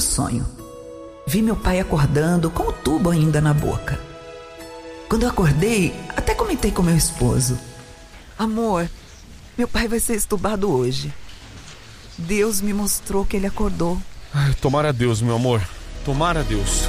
outro sonho. Vi meu pai acordando com o tubo ainda na boca. Quando eu acordei, até comentei com meu esposo: amor, meu pai vai ser entubado hoje. Deus me mostrou que ele acordou. Ai, tomara a Deus, meu amor. Tomara a Deus.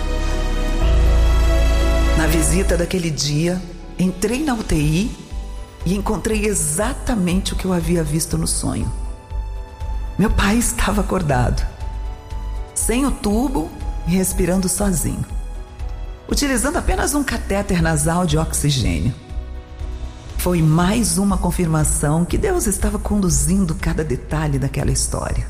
Na visita daquele dia, entrei na UTI e encontrei exatamente o que eu havia visto no sonho. Meu pai estava acordado, sem o tubo e respirando sozinho, utilizando apenas um catéter nasal de oxigênio. Foi mais uma confirmação que Deus estava conduzindo cada detalhe daquela história.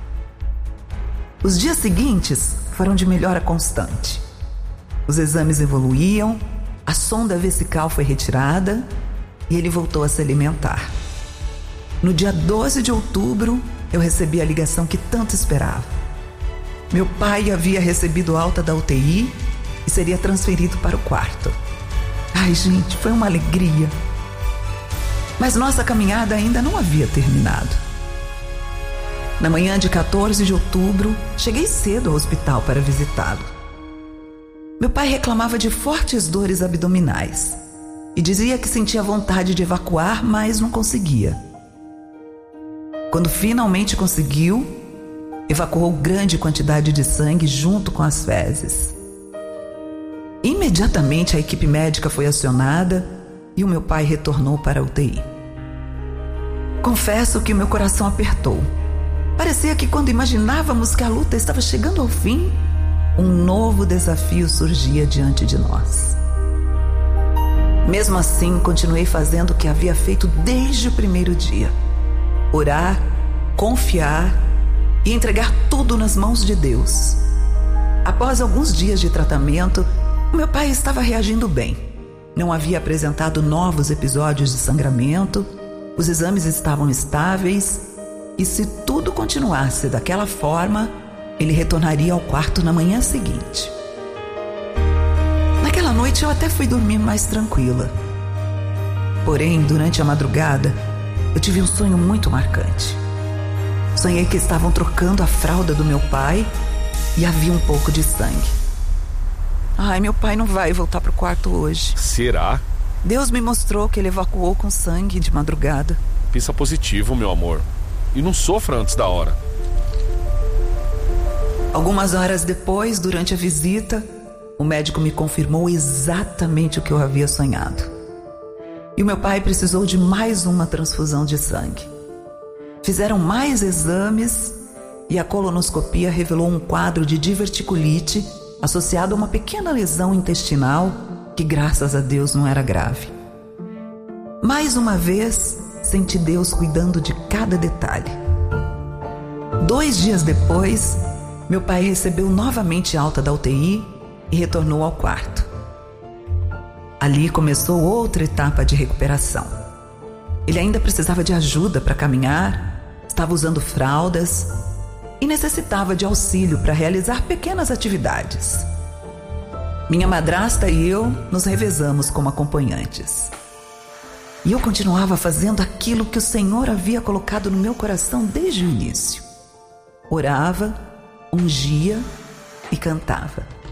Os dias seguintes foram de melhora constante. Os exames evoluíam, a sonda vesical foi retirada e ele voltou a se alimentar. No dia 12 de outubro, eu recebi a ligação que tanto esperava. Meu pai havia recebido alta da UTI e seria transferido para o quarto. Ai, gente, foi uma alegria. Mas nossa caminhada ainda não havia terminado. Na manhã de 14 de outubro, cheguei cedo ao hospital para visitá-lo. Meu pai reclamava de fortes dores abdominais e dizia que sentia vontade de evacuar, mas não conseguia. Quando finalmente conseguiu, evacuou grande quantidade de sangue junto com as fezes. Imediatamente a equipe médica foi acionada e o meu pai retornou para a UTI. Confesso que o meu coração apertou. Parecia que quando imaginávamos que a luta estava chegando ao fim, um novo desafio surgia diante de nós. Mesmo assim, continuei fazendo o que havia feito desde o primeiro dia: orar, confiar e entregar tudo nas mãos de Deus. Após alguns dias de tratamento, o meu pai estava reagindo bem. Não havia apresentado novos episódios de sangramento, os exames estavam estáveis e, se tudo continuasse daquela forma, ele retornaria ao quarto na manhã seguinte. Naquela noite eu até fui dormir mais tranquila. Porém, durante a madrugada, eu tive um sonho muito marcante. Sonhei que estavam trocando a fralda do meu pai e havia um pouco de sangue. Ai, meu pai não vai voltar para o quarto hoje. Será? Deus me mostrou que ele evacuou com sangue de madrugada. Pensa positivo, meu amor. E não sofra antes da hora. Algumas horas depois, durante a visita, o médico me confirmou exatamente o que eu havia sonhado. E o meu pai precisou de mais uma transfusão de sangue. Fizeram mais exames e a colonoscopia revelou um quadro de diverticulite associado a uma pequena lesão intestinal que, graças a Deus, não era grave. Mais uma vez, senti Deus cuidando de cada detalhe. 2 dias depois, meu pai recebeu novamente alta da UTI e retornou ao quarto. Ali começou outra etapa de recuperação. Ele ainda precisava de ajuda para caminhar, estava usando fraldas e necessitava de auxílio para realizar pequenas atividades. Minha madrasta e eu nos revezamos como acompanhantes. E eu continuava fazendo aquilo que o Senhor havia colocado no meu coração desde o início. Orava, ungia e cantava.